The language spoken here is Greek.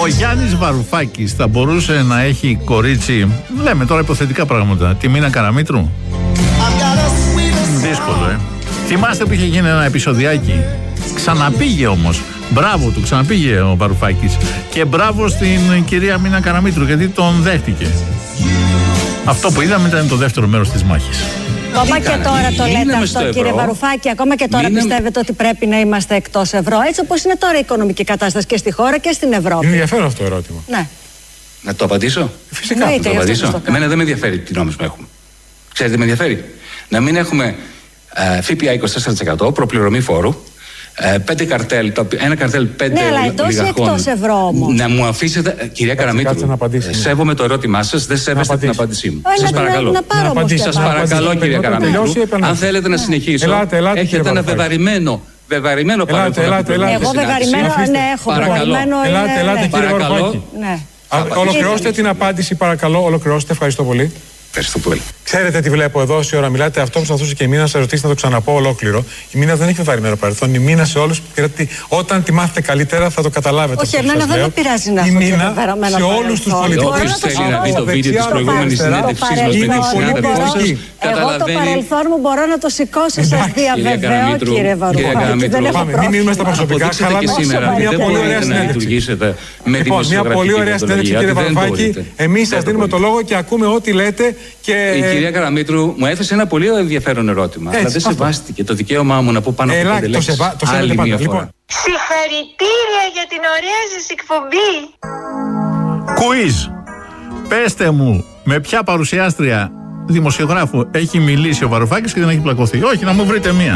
Ο Γιάννης Βαρουφάκης θα μπορούσε να έχει κορίτσι, λέμε τώρα υποθετικά πράγματα, τη Μίνα Καραμήτρου? Δύσκολο, Θυμάστε που είχε γίνει ένα επεισοδιάκι? Ξαναπήγε όμως. Μπράβο του, ξαναπήγε ο Βαρουφάκης. Και μπράβο στην κυρία Μίνα Καραμήτρου, γιατί τον δέχτηκε. Αυτό που είδαμε ήταν το δεύτερο μέρος της μάχης. Ακόμα και τώρα το λέτε αυτό, κύριε Βαρουφάκη. Ακόμα και τώρα πιστεύετε ότι πρέπει να είμαστε εκτός ευρώ, έτσι όπως είναι τώρα η οικονομική κατάσταση και στη χώρα και στην Ευρώπη? Είναι ενδιαφέρον αυτό το ερώτημα. Ναι. Να το απαντήσω? Φυσικά. Να το απαντήσω. Εμένα δεν με ενδιαφέρει τι νόμους που έχουμε. Ξέρετε, με ενδιαφέρει να μην έχουμε ΦΠΑ 24%, προπληρωμή φόρου, 5 καρτέλ, ένα καρτέλ 5 ναι, αλλά εντός ή εκτός ευρώ όμως? Να μου αφήσετε, κυρία Καραμήτρου, σέβομαι το ερώτημά σας, δεν σέβεστε την απάντησή μου. Σας παρακαλώ. Σας παρακαλώ, κυρία Καραμήτρου, αν θέλετε να συνεχίσω, έχετε ένα βεβαρημένο παρελθόν. Εγώ βεβαρημένο, ναι, έχω. Ελάτε, κύριε Βαρουφάκη. Ολοκληρώστε την απάντηση, παρακαλώ. Ολοκληρώστε, ευχαριστώ πολύ. Ευχαριστώ πολύ. Ξέρετε τι βλέπω εδώ όση ώρα μιλάτε? Αυτό που προσπαθούσε και η Μίνα να σα ρωτήσει, να το ξαναπώ ολόκληρο. Η Μίνα δεν έχει βεβαρημένο παρελθόν. Η Μίνα σε όλους, όταν τη μάθετε καλύτερα θα το καταλάβετε. Όχι, εμένα δεν με πειράζει να έχω βεβαρημένο παρελθόν. Σε όλους τους πολιτικούς. Όποιος θέλει να δει το βίντεο της προηγούμενης συνέντευξης μας με την συνάδελφό σας, εγώ το παρελθόν μου μπορώ να το σηκώσω, σας διαβεβαιώ, κύριε Βαρουφάκη. Δεν έχω πρόβλημα. Μην μείνουμε στα προσωπικά. Και σήμερα δεν μπορείτε να λειτουργήσετε με δημοσιογραφική. Μια πολύ ωραία συνέντευξη, κύριε Βαρουφάκη. Εμείς σας δίνουμε το λόγο και ακούμε ό,τι λέτε. Η κυρία Καραμήτρου μου έθεσε ένα πολύ ενδιαφέρον ερώτημα. Αλλά δεν σεβάστηκε το δικαίωμά μου να πω πάνω από 5 λέξεις. Άλλη μια φορά. Συγχαρητήρια για την ωραία σας εκπομπή. Κουίζ. Πέστε μου, με ποια παρουσιάστρια δημοσιογράφου έχει μιλήσει ο Βαρουφάκης και δεν έχει πλακωθεί? Όχι, να μου βρείτε μία.